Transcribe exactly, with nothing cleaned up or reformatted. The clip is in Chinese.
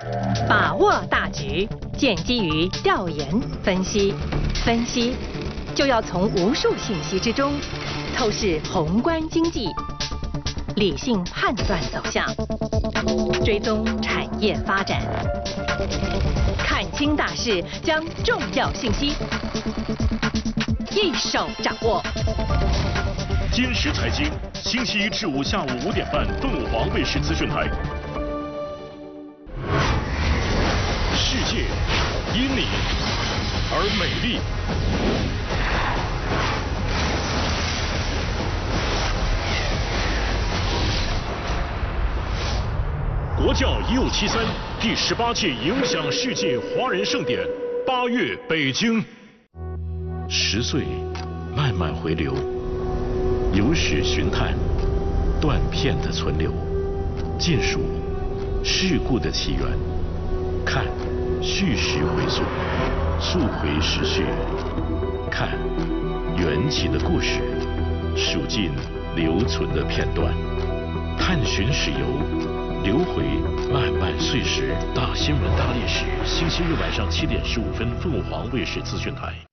把握大局，建基于调研分析，分析就要从无数信息之中透视宏观经济，理性判断走向，追踪产业发展，看清大势，将重要信息一手掌握。 今时财经，星期一至五下午五点半，凤凰卫视资讯台。世界因你而美丽。国教一五七三第十八届影响世界华人盛典，八月北京。十岁慢慢回流，有史寻探，断片的存留，尽数事故的起源，看叙事回溯，溯回时序，看缘起的故事，数尽留存的片段，探寻史游，流回漫漫岁时。大新闻大历史，星期日晚上七点十五分，凤凰卫视资讯台。